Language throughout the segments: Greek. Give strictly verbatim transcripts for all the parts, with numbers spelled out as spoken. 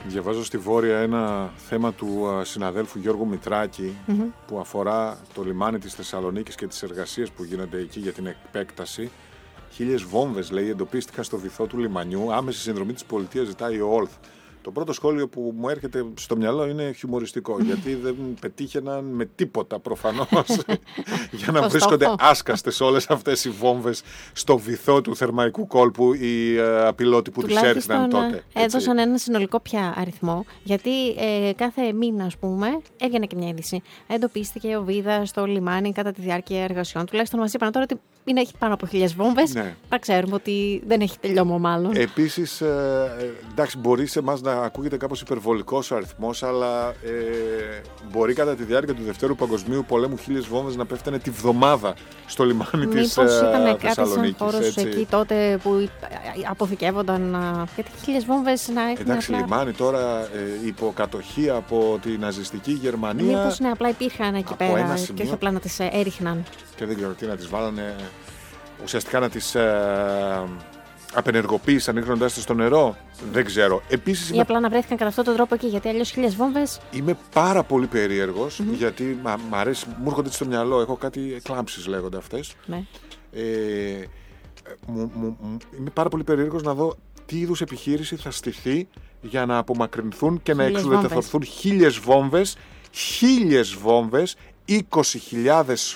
Διαβάζω στη Βόρεια ένα θέμα του συναδέλφου Γιώργου Μητράκη mm-hmm. που αφορά το λιμάνι της Θεσσαλονίκης και τις εργασίες που γίνονται εκεί για την επέκταση. Χίλιες βόμβες, λέει, εντοπίστηκαν στο βυθό του λιμανιού. Άμεση συνδρομή της πολιτείας ζητάει ο Όλθ. Το πρώτο σχόλιο που μου έρχεται στο μυαλό είναι χιουμοριστικό, γιατί δεν πετύχαιναν με τίποτα προφανώς για να βρίσκονται άσκαστες όλες αυτές οι βόμβες στο βυθό του θερμαϊκού κόλπου οι uh, πιλότοι που τις έριχναν τότε. Έδωσαν ένα συνολικό πια αριθμό, γιατί ε, κάθε μήνα, ας πούμε, έβγαινε και μια είδηση. Εντοπίστηκε ο Βίδα στο λιμάνι κατά τη διάρκεια εργασιών. Τουλάχιστον μας είπαν τώρα ότι είναι, έχει πάνω από χίλιες βόμβες. Ναι. Θα ξέρουμε ότι δεν έχει τελειώμα μάλλον. Επίσης, ε, εντάξει, μπορεί σε εμάς να ακούγεται κάπως υπερβολικός ο αριθμός, αλλά ε, μπορεί κατά τη διάρκεια του Δευτέρου Παγκοσμίου Πολέμου χίλιες βόμβες να πέφτανε τη βδομάδα στο λιμάνι της ε, Θεσσαλονίκης. Μήπως ήταν κάτι σαν χώρος εκεί τότε που αποθηκεύονταν, γιατί χίλιες βόμβες να έχουν. Εντάξει, απλά... λιμάνι τώρα ε, υποκατοχή από τη ναζιστική Γερμανία. Μήπως ναι, απλά υπήρχαν εκεί πέρα σημείο... και όχι απλά να τις ε, έριχναν. Και δεν ξέρω τι να τις βάλανε, ουσιαστικά να τις ε, απενεργοποίησαν ρίχνοντάς τις στο νερό. Δεν ξέρω. Επίσης, ή είμαι... απλά να βρέθηκαν κατά αυτόν τον τρόπο εκεί, γιατί αλλιώς χίλιες βόμβες. Είμαι πάρα πολύ περίεργος, mm-hmm. γιατί μ' αρέσει, μου έρχονται στο μυαλό, έχω κάτι εκλάμψεις λέγονται αυτές. Ναι. Ε, μου, μου, μου, είμαι πάρα πολύ περίεργος να δω τι είδους επιχείρηση θα στηθεί για να απομακρυνθούν και χίλιες να εξουδετερωθούν χίλιες βόμβες, χίλιες βόμβες, είκοσι χιλιάδες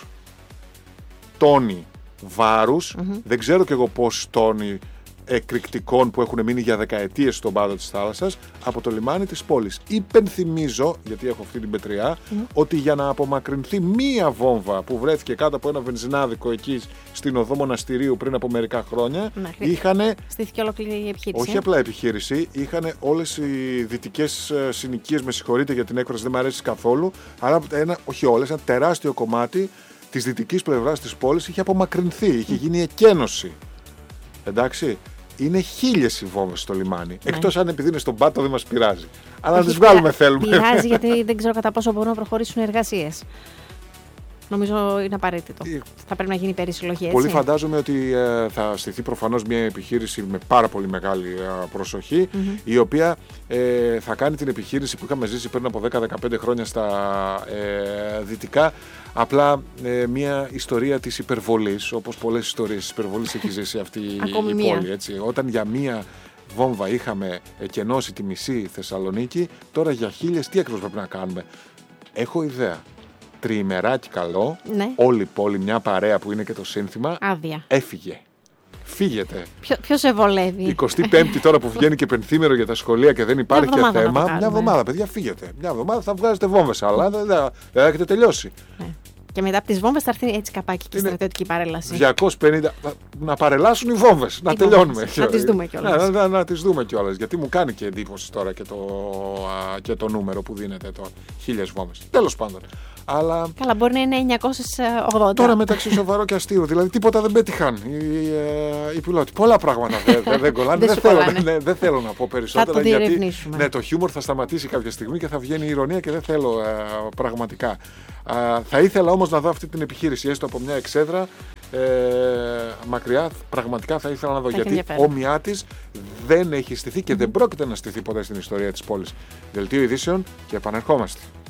τόνοι βάρους, mm-hmm. δεν ξέρω κι εγώ πόσοι τόνοι εκρηκτικών που έχουν μείνει για δεκαετίες στον πάδο της θάλασσας από το λιμάνι της πόλης. Υπενθυμίζω, γιατί έχω αυτή την πετριά, mm-hmm. ότι για να απομακρυνθεί μία βόμβα που βρέθηκε κάτω από ένα βενζινάδικο εκεί στην οδό Μοναστηρίου πριν από μερικά χρόνια, mm-hmm. είχανε... Στήθηκε ολόκληρη η επιχείρηση. Όχι απλά επιχείρηση, είχαν όλες οι δυτικές συνοικίες, με συγχωρείτε για την έκφραση, δεν μου αρέσει καθόλου, αλλά ένα, όχι όλες, ένα τεράστιο κομμάτι της δυτικής πλευράς της πόλης είχε απομακρυνθεί, είχε γίνει εκένωση. Εντάξει, είναι χίλιες οι βόμβες στο λιμάνι. Ναι. Εκτός αν επειδή είναι στον πάτο δεν μας πειράζει. Αλλά να τις βγάλουμε θέλουμε. Πειράζει γιατί δεν ξέρω κατά πόσο μπορούν να προχωρήσουν οι εργασίες. Νομίζω είναι απαραίτητο. Ε, θα πρέπει να γίνει περισυλλογή, έτσι. Πολύ φαντάζομαι ότι ε, θα στηθεί προφανώς μια επιχείρηση με πάρα πολύ μεγάλη ε, προσοχή, mm-hmm. η οποία ε, θα κάνει την επιχείρηση που είχαμε ζήσει πριν από δέκα με δεκαπέντε χρόνια στα ε, δυτικά. Απλά ε, μια ιστορία της υπερβολής, όπως πολλές ιστορίες της υπερβολής έχει ζήσει αυτή η πόλη. Έτσι. Όταν για μία βόμβα είχαμε εκενώσει τη μισή Θεσσαλονίκη, τώρα για χίλιες τι ακριβώς πρέπει να κάνουμε. Έχω ιδέα. Τριημεράκι καλό, ναι. Όλη η πόλη, μια παρέα που είναι και το σύνθημα, άδεια. Έφυγε. Φύγετε. Ποιο σε βολεύει. εικοστή πέμπτη τώρα που βγαίνει και πενθήμερο για τα σχολεία και δεν υπάρχει και θέμα. Μια εβδομάδα, παιδιά, φύγετε. Μια εβδομάδα θα βγάζετε βόμβες, αλλά δεν θα έχετε τελειώσει. Ναι. Και μετά από τις βόμβες θα έρθει έτσι καπάκι και η στρατιωτική παρέλαση. διακόσιες πενήντα να παρελάσουν οι βόμβες, να οι τελειώνουμε. Βόμβες. Να τις δούμε κιόλας. Να, να, να τις δούμε κιόλας. Γιατί μου κάνει και εντύπωση τώρα και το, α, και το νούμερο που δίνεται, το χίλιες βόμβες. Τέλος πάντων. Αλλά... Καλά, μπορεί να είναι εννιακόσια ογδόντα. Τώρα μεταξύ σοβαρό και αστείο. Δηλαδή τίποτα δεν πέτυχαν οι, οι πιλότοι. Πολλά πράγματα δεν, δεν, δεν κολλάνε. δεν, θέλω, ναι, δεν θέλω να πω περισσότερα. Θα το γιατί ναι, το χιούμορ θα σταματήσει κάποια στιγμή και θα βγαίνει η ηρωνία και δεν θέλω ε, πραγματικά. Ε, θα ήθελα όμως να δω αυτή την επιχείρηση έστω από μια εξέδρα ε, μακριά. Πραγματικά θα ήθελα να δω. Θα γιατί όμοιά της δεν έχει στηθεί και mm-hmm. δεν πρόκειται να στηθεί ποτέ στην ιστορία της πόλης. Δελτίο ειδήσεων και επανερχόμαστε.